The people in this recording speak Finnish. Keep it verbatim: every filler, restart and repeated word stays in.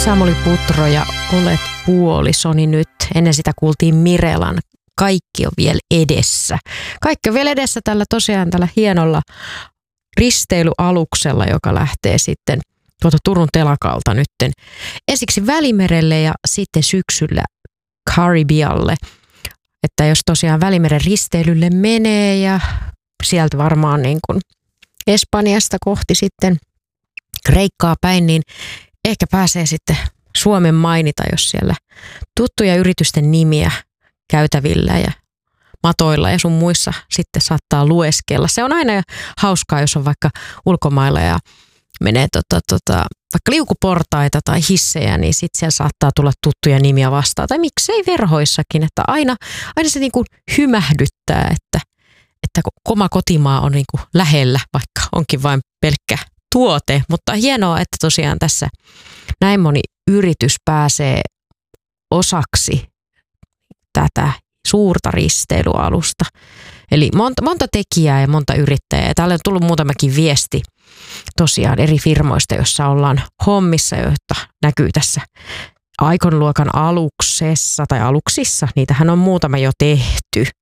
Samuli Putro ja Olet puolisoni nyt. Ennen sitä kuultiin Mirelan Kaikki on vielä edessä. Kaikki on vielä edessä tällä tosiaan tällä hienolla risteilyaluksella, joka lähtee sitten tuolta Turun telakalta nytten ensiksi Välimerelle ja sitten syksyllä Karibialle. Että jos tosiaan Välimeren risteilylle menee ja sieltä varmaan niin kuin Espanjasta kohti sitten Kreikkaa päin, niin ehkä pääsee sitten Suomen mainita, jos siellä tuttuja yritysten nimiä käytävillä ja matoilla ja sun muissa sitten saattaa lueskella. Se on aina hauskaa, jos on vaikka ulkomailla ja menee tota, tota, vaikka liukuportaita tai hissejä, niin sitten siellä saattaa tulla tuttuja nimiä vastaan. Tai miksei verhoissakin, että aina, aina se niinku hymähdyttää, että, että oma kotimaa on niinku lähellä, vaikka onkin vain pelkkä tuote. Mutta hienoa, että tosiaan tässä näin moni yritys pääsee osaksi tätä suurta risteilyalusta. Eli monta, monta tekijää ja monta yrittäjää. Ja täällä on tullut muutamakin viesti tosiaan eri firmoista, joissa ollaan hommissa, joita näkyy tässä Aikon luokan aluksessa tai aluksissa. Niitähän on muutama jo tehty.